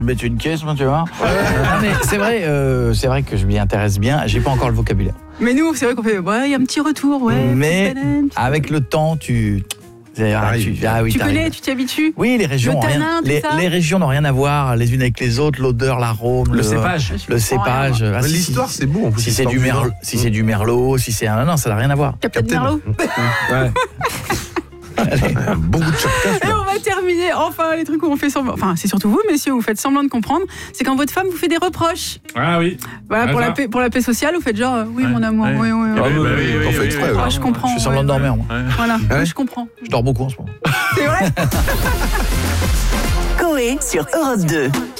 Mettre une caisse, moi, tu vois. Non, mais c'est vrai que je m'y intéresse bien. J'ai pas encore le vocabulaire. Mais nous, c'est vrai qu'on fait, ouais, il y a un petit retour, ouais. Mais avec le temps, tu connais, tu t'y habitues. Oui, les régions, le tanin, les régions n'ont rien à voir les unes avec les autres. L'odeur, l'arôme, le cépage. Le cépage. L'histoire, c'est beau. En plus, si c'est du merlot, si c'est non, ça n'a rien à voir. Captain Merlot. Ouais. Beaucoup de chapkas. Et on va terminer, enfin, les trucs où on fait semblant. Enfin, c'est surtout vous, messieurs, vous faites semblant de comprendre. C'est quand votre femme vous fait des reproches. Ah oui. Voilà, pour la paix sociale, vous faites genre, oui, mon amour, oui. On fait exprès. Je comprends. Je fais semblant de dormir, moi. Voilà, je comprends. Je dors beaucoup en ce moment. C'est vrai. Coé sur Europe 2.